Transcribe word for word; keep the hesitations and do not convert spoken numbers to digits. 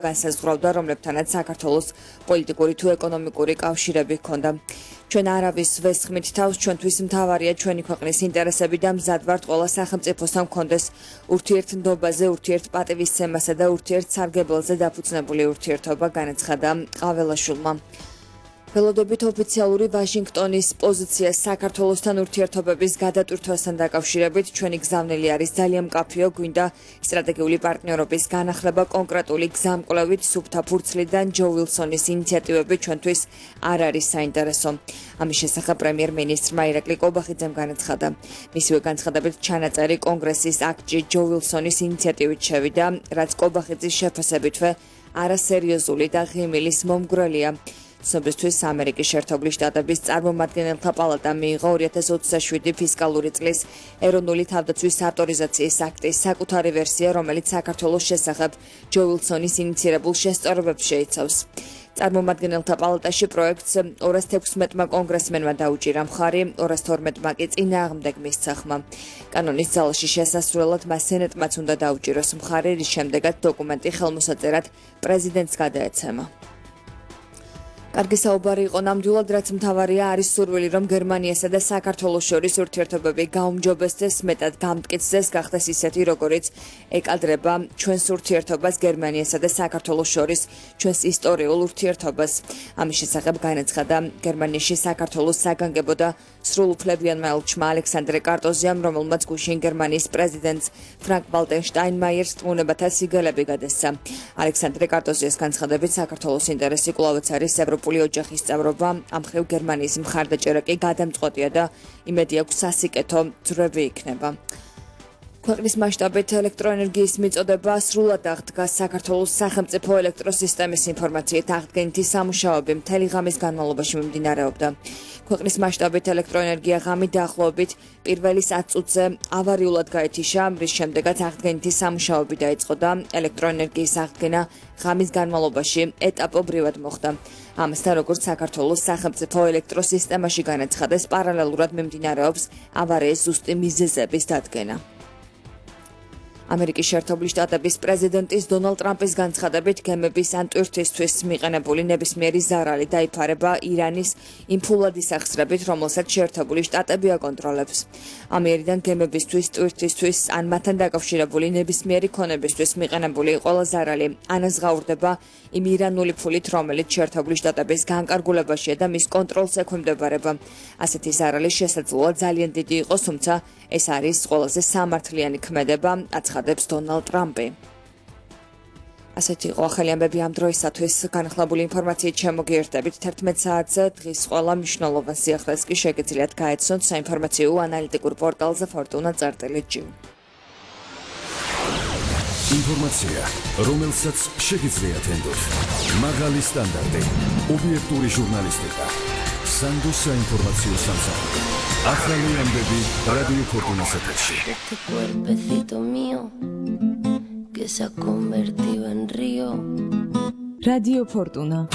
განსაზღვრავდა, რომლებთანაც საქართველოს პოლიტიკური თუ ეკონომიკური კავშირები ჰქონდა. ჩვენ არავის ვესხმით თავს, ჩვენთვის მთავარია ჩვენი ქვეყნის ინტერესები და მზად ვართ ყველა სახელმწიფოსთან ჰქონდეს ურთიერთნდობაზე, ურთიერთპატივისცემასა და ურთიერთსარგებლოზე დაფუძნებული ურთიერთობა, განაცხადა ყაველაშვილმა. ველოდებით ოფიციალური ვაშინგტონის პოზიცია საქართველოსთან ურთიერთობების გადატვირთვასთან დაკავშირებით ჩვენი გზავნილი არის ძალიან მკაფიო, გვინდა სტრატეგიული პარტნიორობის განახლება კონკრეტული გზამკვლევით სუფთა ფურცლიდან ჯო ვილსონის ინიციატივები ჩვენთვის არ არის საინტერესო. ამის შესახებ პრემიერ-მინისტრმა ირაკლი კობახიძემ განაცხადა. მისივე განცხადებით ჩანაწერი კონგრესის აქტში ჯო ვილსონის ინიციატივით შევიდა, რაც კობახიძის შეფასებითვე არასერიოზული და ღიმილის მომგვრელია. ცნობისთვის ამერიკის შეერთებული შტატების წარმომადგენელთა პალატამ მიიღო ორი ათას ოცდაშვიდი ფისკალური წლის ეროვნული თავდაცვის ავტორიზაციის აქტის საკუთარი ვერსია, რომელიც საქართველოს შესახებ ჯო ვილსონის ინიციირებულ შესწორებებს შეიცავს. წარმომადგენელთა პალატაში პროექტს ორას თექვსმეტმა კონგრესმენმა დაუჭირა მხარი, ორას თორმეტმა კი წინააღმდეგ მისცა ხმა. კანონის ძალაში შესასვლელად მას სენატმაც უნდა დაუჭიროს მხარი, რის შემდეგაც დოკუმენტი ხელმოსაწერად პრეზიდენტს გადაეცემა. კარგი საუბარი იყო ნამდვილად, რაც მთავარია არის სურვილი, რომ გერმანიასა და საქართველოს შორის ურთიერთობები გაუმჯობესდეს, მეტად გამტკიცდეს, გახდეს ისეთი, როგორიც ეკადრება ჩვენს ურთიერთობას გერმანიასა და საქართველოს შორის, ჩვენს ისტორიულ ურთიერთობას. ამის შესახებ განაცხადა გერმანიაში საქართველოს საგანგებო და სრულუფლებიანმა ელჩმა ალექსანდრე კარტოზიამ, რომელმაც გუშინ გერმანიის პრეზიდენტს ფრანკ ვალტერ შტაინმაიერს რწმუნებათა სიგელები გადასცა. ალექსანდრე კარტოზიას განცხადებით, საქართველოს ინტერესი კვლავაც არის ევროპული ოჯახის წევრობა, ამ მხრივ გერმანიის მხარდაჭერა კი გადამწყვეტია და იმედი აქვს სასიკეთო ძვრები იქნება. ქვეყნის მასშტაბით ელექტროენერგიის მიწოდება სრულად აღდგა საქართველოს სახელმწიფო ელექტროსისტემის ინფორმაციით აღდგენითი სამუშაოები მთელი ღამის განმავლობაში მიმდინარეობდა. ქვეყნის მასშტაბით ელექტროენერგია ღამით დაახლოებით პირველი ათ წუთზე ავარიულად გაითიშა, რის შემდეგაც აღდგენითი სამუშაოები დაიწყო და ელექტროენერგიის აღდგენა ღამის განმავლობაში ეტაპობრივად მოხდა. ამასთან, როგორც საქართველოს სახელმწიფო ელექტროსისტემაში განაცხადეს, პარალელურად მიმდინარეობს ავარიის ზუსტი მიზეზების დადგენა. ამერიკის შეერთებული შტატების პრეზიდენტის დონალდ ტრამპის განცხადებით, გემების ან ტვირთისთვის მიყენებული ნებისმიერი ზარალი დაიფარება ირანის იმ ფულადის სახსრებით, რომელსაც შეერთებული შტატები აკონტროლებს. ამიერიდან გემებისთვის, ტვირთისთვის ან მათთან დაკავშირებული ნებისმიერი ქონებისთვის მიყენებული ყველა ზარალი ანაზღაურდება იმ ირანული ფულით, რომელიც შეერთებული შტატების განკარგულებაშია და მის კონტროლს ექვემდებარება. ასეთი ზარალის შესაძლოა ძალიან დიდი იყოს, თუმცა ეს არის ყველაზე სამართლიანი ქმედება, აცხადებს დონალდ ტრამპი. ასეთი იყო ახალი ამბები ამ დროისათვის. განახლებული ინფორმაციით შემოგიერთდებით თერთმეტ საათზე. დღის ყველა მნიშვნელოვან სიახლეს კი შეგიძლიათ გაეცნოთ საინფორმაციო ანალიტიკურ პორტალზე ფორტუნა წერტილი ჯი. ინფორმაცია, რომელსაც შეგიძლიათ ენდოთ. მაღალი სტანდარტი, ობიექტური ჟურნალისტიკა. სანდოს საინფორმაციო სამსახური. ახალი ამბები რადიო ფორტუნას ეთერში. Radio Fortuna.